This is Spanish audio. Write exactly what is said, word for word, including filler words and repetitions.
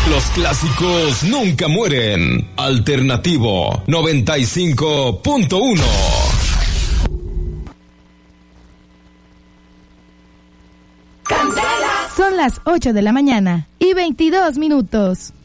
Los clásicos nunca mueren. Alternativo noventa y cinco punto uno. Son las ocho de la mañana y veintidós minutos.